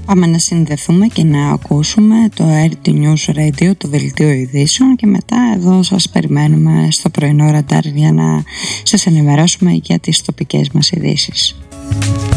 Πάμε να συνδεθούμε και να ακούσουμε το RT News Radio, το δελτίο ειδήσεων, και μετά εδώ σας περιμένουμε στο πρωινό ραντάρ για να σας ενημερώσουμε για τις τοπικές μας ειδήσεις.